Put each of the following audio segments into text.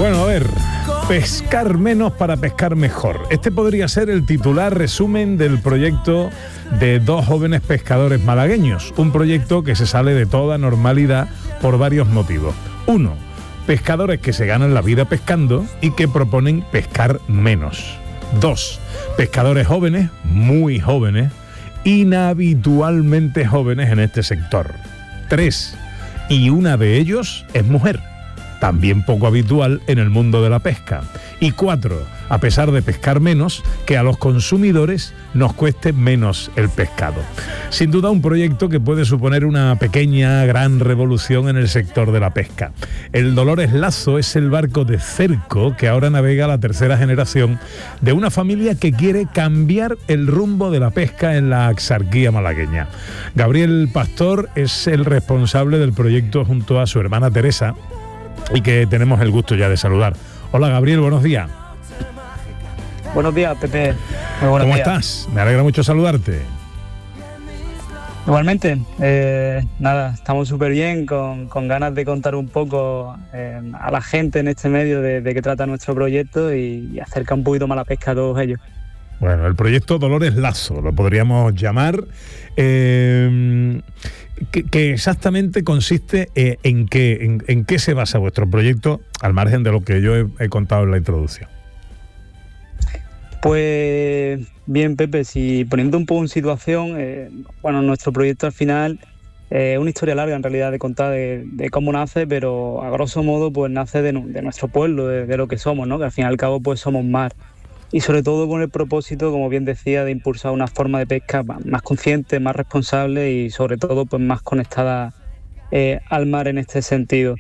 Bueno, a ver, pescar menos para pescar mejor. Este podría ser el titular resumen del proyecto de dos jóvenes pescadores malagueños. Un proyecto que se sale de toda normalidad por varios motivos. Uno, pescadores que se ganan la vida pescando y que proponen pescar menos. Dos, pescadores jóvenes, muy jóvenes, inhabitualmente jóvenes en este sector. Tres, y una de ellos es mujer, también poco habitual en el mundo de la pesca. Y cuatro, a pesar de pescar menos, que a los consumidores nos cueste menos el pescado. Sin duda un proyecto que puede suponer una pequeña, gran revolución en el sector de la pesca. El Dolores Lazo es el barco de cerco que ahora navega la tercera generación de una familia que quiere cambiar el rumbo de la pesca en la axarquía malagueña. Gabriel Pastor es el responsable del proyecto junto a su hermana Teresa, y que tenemos el gusto ya de saludar. Hola Gabriel, buenos días. Buenos días, Pepe. Muy buenos días. ¿Cómo estás? Me alegra mucho saludarte. Igualmente, nada, estamos súper bien, con ganas de contar un poco a la gente en este medio de qué trata nuestro proyecto y acercar un poquito más la pesca a todos ellos. Bueno, el proyecto Dolores Lazo, lo podríamos llamar. ¿Qué exactamente consiste en qué se basa vuestro proyecto, al margen de lo que yo he contado en la introducción? Pues bien, Pepe, si poniendo un poco en situación, bueno, nuestro proyecto al final es una historia larga en realidad de contar de cómo nace, pero a grosso modo pues nace de nuestro pueblo, de lo que somos, ¿no? Que al fin y al cabo pues somos mar. Y sobre todo con el propósito, como bien decía, de impulsar una forma de pesca más consciente, más responsable y sobre todo pues más conectada al mar en este sentido.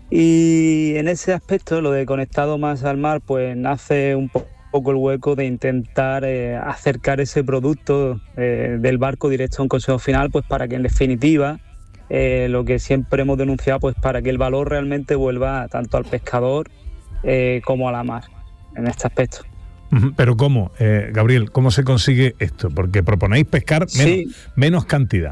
Y en ese aspecto, lo de conectado más al mar, pues nace un poco el hueco de intentar acercar ese producto del barco directo a un consumo final, pues para que en definitiva, lo que siempre hemos denunciado, pues para que el valor realmente vuelva tanto al pescador como a la mar, en este aspecto. Pero ¿cómo, Gabriel? ¿Cómo se consigue esto? Porque proponéis pescar menos cantidad.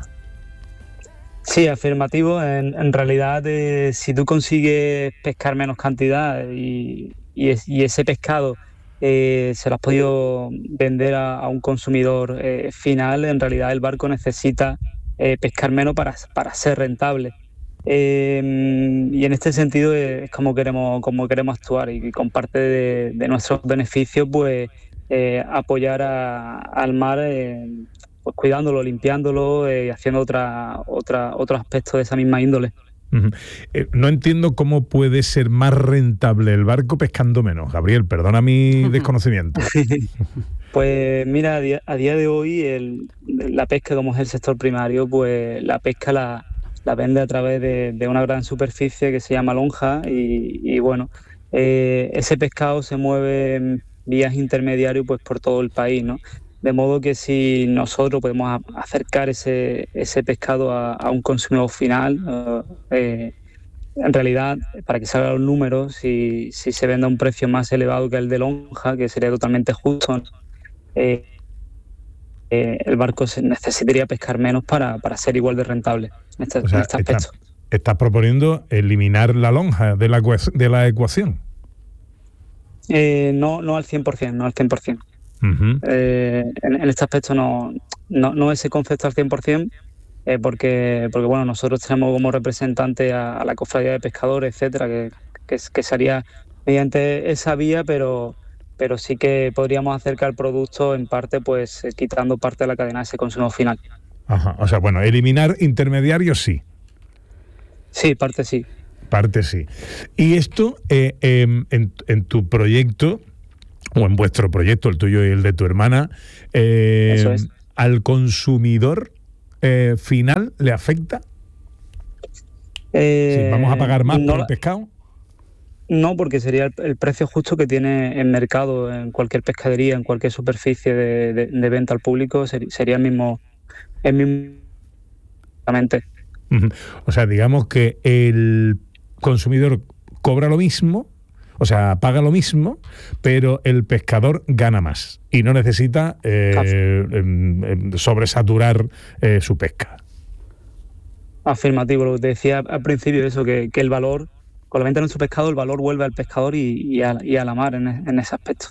Sí, afirmativo. En realidad, si tú consigues pescar menos cantidad y ese pescado se lo has podido vender a un consumidor final, en realidad el barco necesita pescar menos para ser rentable. Y en este sentido es como queremos actuar, y con parte de nuestros beneficios pues apoyar al mar, pues cuidándolo, limpiándolo, haciendo otro aspecto de esa misma índole. No entiendo cómo puede ser más rentable el barco pescando menos. Gabriel, perdona mi desconocimiento. Pues mira, a día de hoy la pesca, como es el sector primario, pues la pesca la vende a través de una gran superficie que se llama lonja y bueno, ese pescado se mueve en vías intermediarias pues por todo el país, ¿no? De modo que si nosotros podemos acercar ese pescado a un consumidor final, en realidad, para que salgan los números, si se vende a un precio más elevado que el de lonja, que sería totalmente justo, el barco necesitaría pescar menos para ser igual de rentable en este aspecto. ¿Estás proponiendo eliminar la lonja de la ecuación? No al 100%, no al 100%. En este aspecto no ese concepto al 100%, porque bueno, nosotros tenemos como representante a la cofradía de pescadores, etcétera, que sería mediante esa vía, pero sí que podríamos acercar el producto en parte, pues quitando parte de la cadena de ese consumo final. Ajá, o sea, bueno, eliminar intermediarios sí. Sí, parte sí. Parte sí. Y esto, en tu proyecto, o en vuestro proyecto, el tuyo y el de tu hermana, Eso es. ¿al consumidor final le afecta? Si vamos a pagar más por el pescado. No, porque sería el precio justo que tiene en mercado, en cualquier pescadería, en cualquier superficie de venta al público, sería el mismo. O sea, digamos que el consumidor cobra lo mismo, o sea, paga lo mismo, pero el pescador gana más y no necesita sobresaturar su pesca. Afirmativo, lo que te decía al principio, eso, que el valor con la venta de nuestro pescado el valor vuelve al pescador y a la mar en ese aspecto.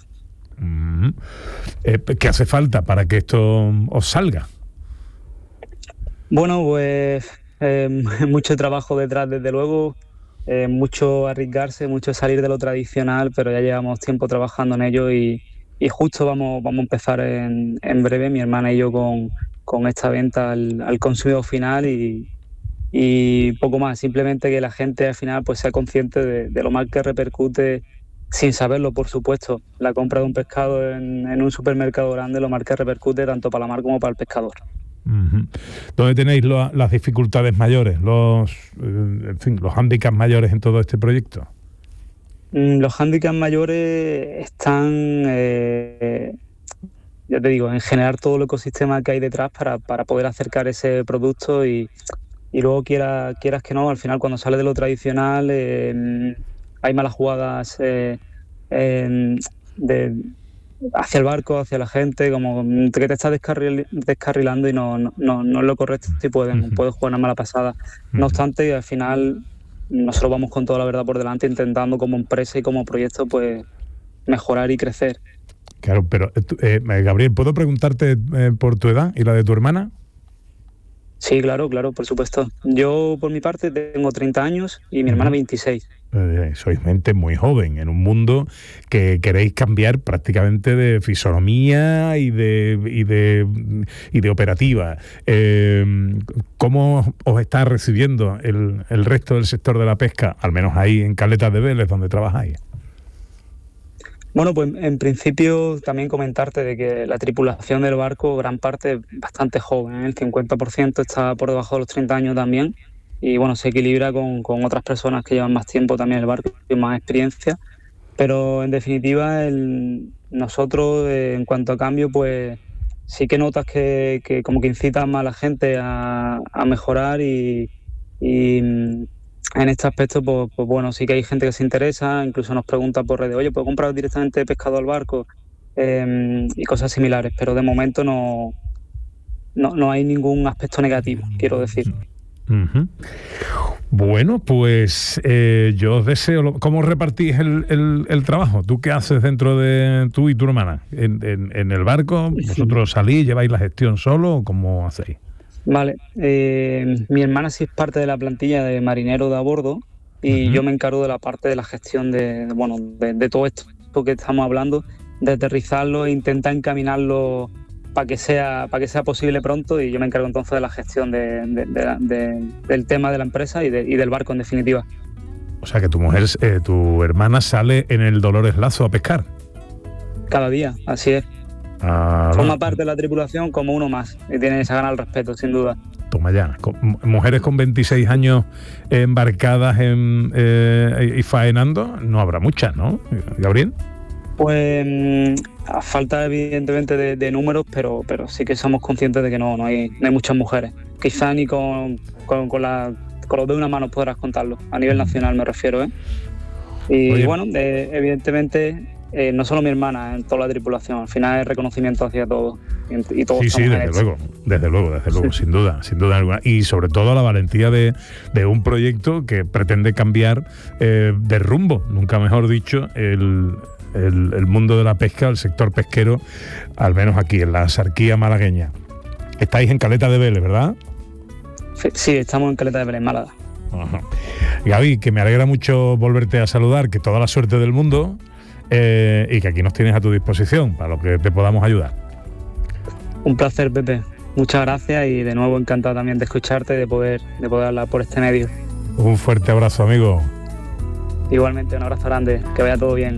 ¿Qué hace falta para que esto os salga? Bueno, pues mucho trabajo detrás, desde luego, mucho arriesgarse, mucho salir de lo tradicional, pero ya llevamos tiempo trabajando en ello y justo vamos a empezar en breve, mi hermana y yo, con esta venta al consumidor final y poco más. Simplemente que la gente al final pues sea consciente de lo mal que repercute, sin saberlo, por supuesto, la compra de un pescado en un supermercado grande, lo mal que repercute tanto para la mar como para el pescador. ¿Dónde tenéis las dificultades mayores, los hándicaps mayores en todo este proyecto? Los hándicaps mayores están, ya te digo, en generar todo el ecosistema que hay detrás para poder acercar ese producto y luego quieras que no, al final cuando sale de lo tradicional hay malas jugadas hacia el barco, hacia la gente, como que te estás descarrilando y no es lo correcto y puedes jugar una mala pasada. No obstante, al final nosotros vamos con toda la verdad por delante, intentando como empresa y como proyecto pues mejorar y crecer. Claro, pero Gabriel, ¿puedo preguntarte por tu edad y la de tu hermana? Sí, claro, por supuesto. Yo, por mi parte, tengo 30 años y mi hermana 26. Sois gente muy joven en un mundo que queréis cambiar prácticamente de fisonomía y de operativa. ¿Cómo os está recibiendo el resto del sector de la pesca, al menos ahí en Caleta de Vélez, donde trabajáis? Bueno, pues en principio también comentarte de que la tripulación del barco, gran parte, bastante joven, el 50% está por debajo de los 30 años también, y bueno, se equilibra con otras personas que llevan más tiempo también el barco y más experiencia, pero en definitiva nosotros en cuanto a cambio, pues sí que notas que como que incitan más a la gente a mejorar y en este aspecto, pues bueno, sí que hay gente que se interesa, incluso nos pregunta por redes, oye, ¿puedo comprar directamente pescado al barco? Y cosas similares, pero de momento no hay ningún aspecto negativo, quiero decir. Bueno, pues yo os deseo... ¿Cómo repartís el trabajo? ¿Tú qué haces dentro de tú y tu hermana? ¿En el barco? ¿Vosotros salís, lleváis la gestión solo o cómo hacéis? Vale, mi hermana sí es parte de la plantilla de marineros de a bordo y yo me encargo de la parte de la gestión de todo esto que estamos hablando, de aterrizarlo e intentar encaminarlo para que sea posible pronto, y yo me encargo entonces de la gestión del tema de la empresa y del barco en definitiva. O sea que tu hermana sale en el Dolores Lazo a pescar. Cada día, así es. Forma parte de la tripulación como uno más y tiene esa gana al respeto, sin duda. Toma ya, mujeres con 26 años embarcadas y faenando, no habrá muchas, ¿no, Gabriel? Pues a falta evidentemente de números, pero sí que somos conscientes de que no hay muchas mujeres. Quizá ni con los dedos de una mano podrás contarlo, a nivel nacional me refiero, ¿eh? Y oye, bueno, evidentemente... no solo mi hermana, en toda la tripulación. Al final es reconocimiento hacia todos. Y todos sí, desde luego, sin duda alguna. Y sobre todo la valentía de un proyecto que pretende cambiar de rumbo, nunca mejor dicho, el mundo de la pesca, el sector pesquero, al menos aquí, en la Axarquía malagueña. Estáis en Caleta de Vélez, ¿verdad? Sí, estamos en Caleta de Vélez, Málaga. Ajá. Gaby, que me alegra mucho volverte a saludar, que toda la suerte del mundo... y que aquí nos tienes a tu disposición para lo que te podamos ayudar. Un placer, Pepe. Muchas gracias y de nuevo encantado también de escucharte y de poder hablar por este medio. Un fuerte abrazo, amigo. Igualmente, un abrazo grande. Que vaya todo bien.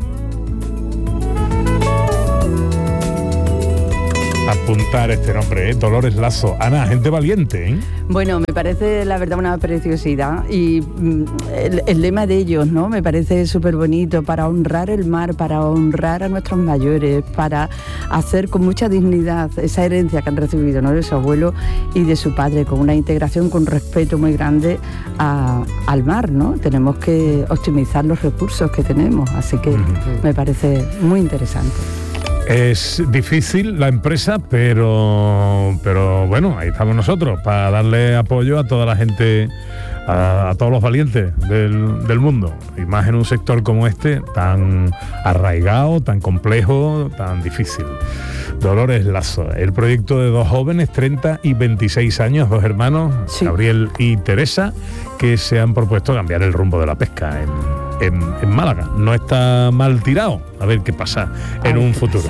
Apuntar este nombre, Dolores Lazo. Ana, gente valiente, ¿eh? Bueno, me parece la verdad una preciosidad y el lema de ellos, ¿no? Me parece súper bonito, para honrar el mar, para honrar a nuestros mayores, para hacer con mucha dignidad esa herencia que han recibido, ¿no? De su abuelo y de su padre, con una integración, con respeto muy grande al mar, ¿no? Tenemos que optimizar los recursos que tenemos, así que me parece muy interesante. Es difícil la empresa, pero bueno, ahí estamos nosotros para darle apoyo a toda la gente a todos los valientes del mundo, y más en un sector como este, tan arraigado, tan complejo, tan difícil. Dolores Lazo, el proyecto de dos jóvenes, 30 y 26 años, dos hermanos, sí, Gabriel y Teresa, que se han propuesto cambiar el rumbo de la pesca en Málaga. No está mal tirado, a ver qué pasa en un futuro.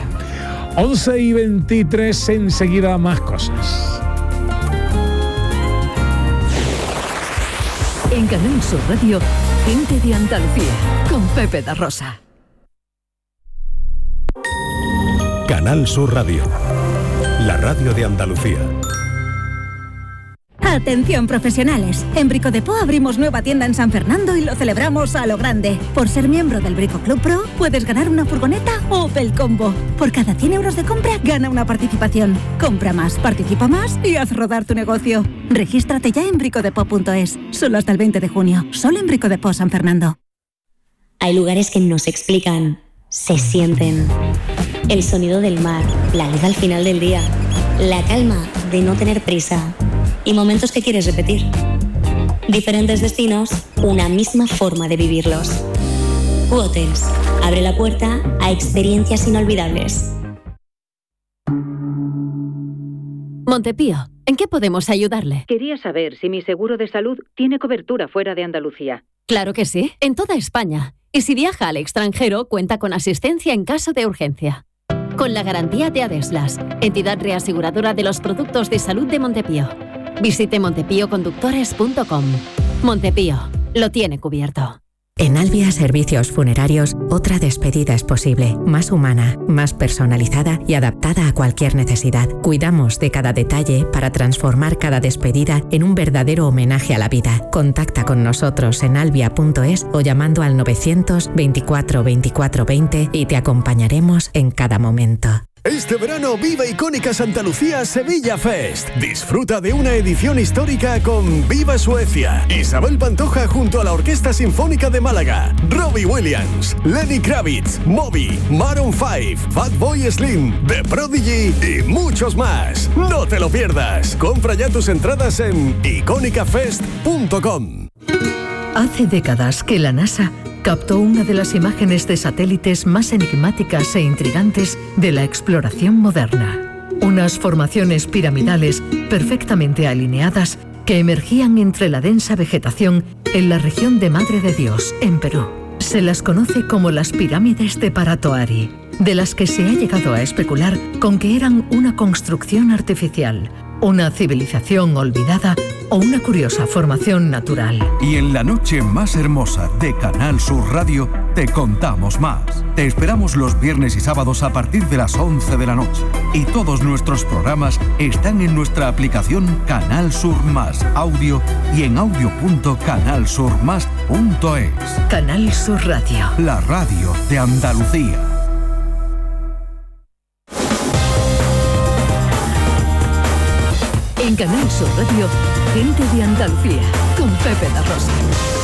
11:23, enseguida más cosas. En Canal Sur Radio, Gente de Andalucía, con Pepe da Rosa. Canal Sur Radio, la radio de Andalucía. Atención profesionales, en Brico Depot abrimos nueva tienda en San Fernando y lo celebramos a lo grande. Por ser miembro del Brico Club Pro, puedes ganar una furgoneta Opel Combo. Por cada 100 euros de compra, gana una participación. Compra más, participa más y haz rodar tu negocio. Regístrate ya en bricodepot.es, solo hasta el 20 de junio, solo en Brico Depot San Fernando. Hay lugares que no se explican, se sienten. El sonido del mar, la luz al final del día, la calma de no tener prisa y momentos que quieres repetir. Diferentes destinos, una misma forma de vivirlos. Q-Hotels abre la puerta a experiencias inolvidables. Montepío, ¿en qué podemos ayudarle? Quería saber si mi seguro de salud tiene cobertura fuera de Andalucía. Claro que sí, en toda España. Y si viaja al extranjero, cuenta con asistencia en caso de urgencia. Con la garantía de Adeslas, entidad reaseguradora de los productos de salud de Montepío. Visite montepíoconductores.com. Montepío, lo tiene cubierto. En Albia Servicios Funerarios, otra despedida es posible, más humana, más personalizada y adaptada a cualquier necesidad. Cuidamos de cada detalle para transformar cada despedida en un verdadero homenaje a la vida. Contacta con nosotros en albia.es o llamando al 924 24 20 y te acompañaremos en cada momento. Este verano vive Icónica Santa Lucía Sevilla Fest. Disfruta de una edición histórica con Viva Suecia, Isabel Pantoja junto a la Orquesta Sinfónica de Málaga, Robbie Williams, Lenny Kravitz, Moby, Maroon 5, Fatboy Slim, The Prodigy y muchos más. No te lo pierdas. Compra ya tus entradas en iconicafest.com. Hace décadas que la NASA captó una de las imágenes de satélites más enigmáticas e intrigantes de la exploración moderna. Unas formaciones piramidales perfectamente alineadas que emergían entre la densa vegetación en la región de Madre de Dios, en Perú. Se las conoce como las pirámides de Paratoari, de las que se ha llegado a especular con que eran una construcción artificial, una civilización olvidada o una curiosa formación natural. Y en la noche más hermosa de Canal Sur Radio te contamos más. Te esperamos los viernes y sábados a partir de las 11 de la noche. Y todos nuestros programas están en nuestra aplicación Canal Sur Más Audio y en audio.canalsurmas.es. Canal Sur Radio, la radio de Andalucía. En Canal Sur Radio, Gente de Andalucía, con Pepe da Rosa.